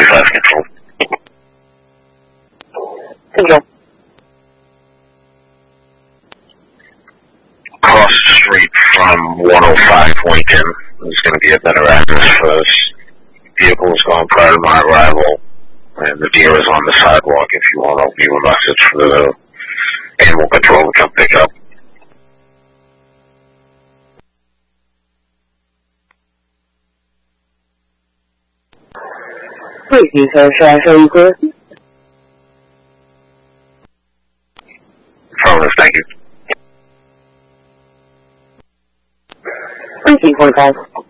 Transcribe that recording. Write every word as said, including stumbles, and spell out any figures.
five control. Control. Across the street from one oh five Lincoln. There's going to be a better address for this. Vehicle is gone prior to my arrival, and the deer is on the sidewalk if you want to leave a message for the animal control to come pick up. Please use her. Should I show you clear? Affirmative, thank you. Three T forty-five.